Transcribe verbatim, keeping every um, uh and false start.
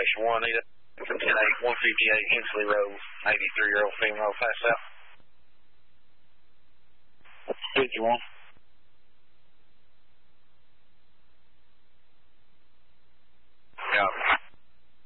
Station one, Anita. ten eight, one fifty-eight Hensley Road, eighty-three-year-old female passed out. fifty-one.